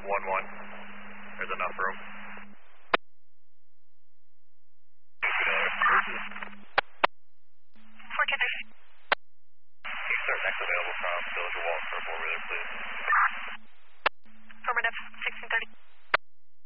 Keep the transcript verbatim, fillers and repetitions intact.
one one. There's enough room. four two three. Can you start next available from Village of Wall for a four-wheeler, please?